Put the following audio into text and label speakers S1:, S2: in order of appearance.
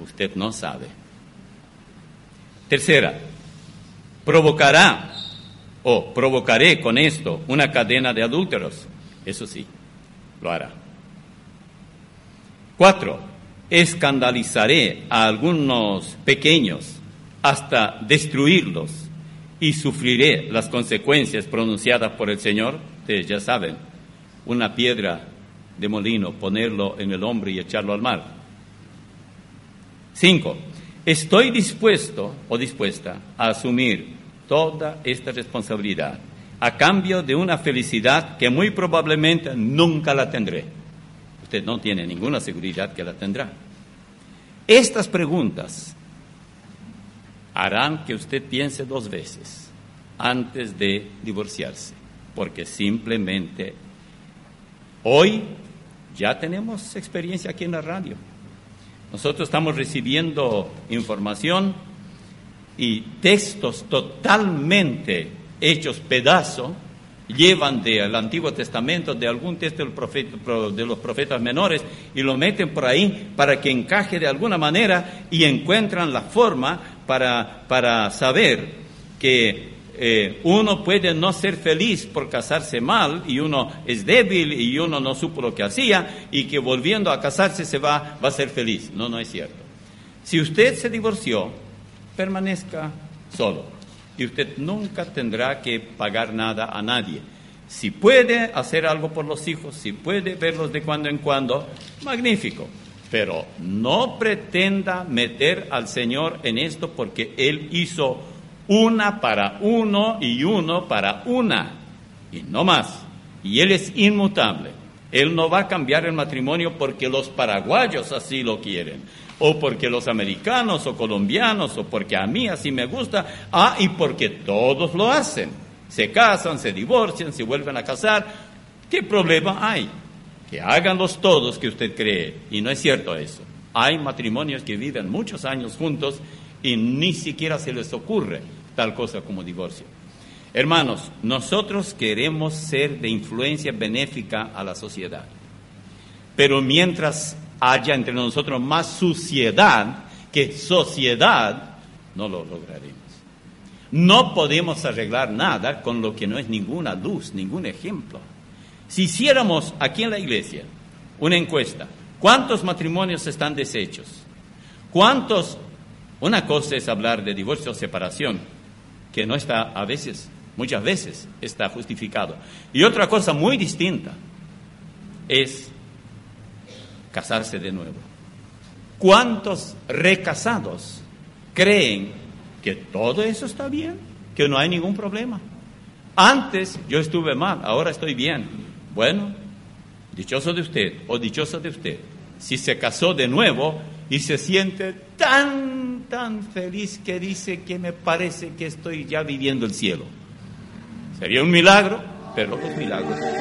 S1: Usted no sabe. Tercera, provocaré con esto una cadena de adúlteros. Eso sí, lo hará. 4, escandalizaré a algunos pequeños hasta destruirlos y sufriré las consecuencias pronunciadas por el Señor. Ustedes ya saben, una piedra de molino, ponerlo en el hombre y echarlo al mar. 5, estoy dispuesto o dispuesta a asumir toda esta responsabilidad a cambio de una felicidad que muy probablemente nunca la tendré. Usted no tiene ninguna seguridad que la tendrá. Estas preguntas harán que usted piense 2 veces antes de divorciarse, porque simplemente hoy ya tenemos experiencia aquí en la radio. Nosotros estamos recibiendo información y textos totalmente hechos pedazo, llevan del Antiguo Testamento, de algún texto de los profetas menores, y lo meten por ahí para que encaje de alguna manera, y encuentran la forma para saber que uno puede no ser feliz por casarse mal, y uno es débil y uno no supo lo que hacía, y que volviendo a casarse se va a ser feliz. No es cierto. Si usted se divorció, permanezca solo y usted nunca tendrá que pagar nada a nadie. Si puede hacer algo por los hijos, si puede verlos de cuando en cuando, magnífico. Pero no pretenda meter al Señor en esto, porque Él hizo una para uno y uno para una, y no más. Y Él es inmutable. Él no va a cambiar el matrimonio porque los paraguayos así lo quieren, o porque los americanos o colombianos, o porque a mí así me gusta, y porque todos lo hacen. Se casan, se divorcian, se vuelven a casar. ¿Qué problema hay? Que háganlos todos que usted cree, y no es cierto eso. Hay matrimonios que viven muchos años juntos y ni siquiera se les ocurre tal cosa como divorcio. Hermanos, nosotros queremos ser de influencia benéfica a la sociedad, pero mientras haya entre nosotros más suciedad que sociedad, no lo lograremos. No podemos arreglar nada con lo que no es ninguna luz, ningún ejemplo. Si hiciéramos aquí en la iglesia una encuesta, ¿cuántos matrimonios están deshechos? ¿Cuántos? Una cosa es hablar de divorcio o separación, que no está a veces, muchas veces está justificado. Y otra cosa muy distinta es casarse de nuevo. ¿Cuántos recasados creen que todo eso está bien, que no hay ningún problema? Antes yo estuve mal, ahora estoy bien. Bueno, dichoso de usted o dichosa de usted si se casó de nuevo y se siente tan feliz que dice que me parece que estoy ya viviendo el cielo. Sería un milagro, pero los milagros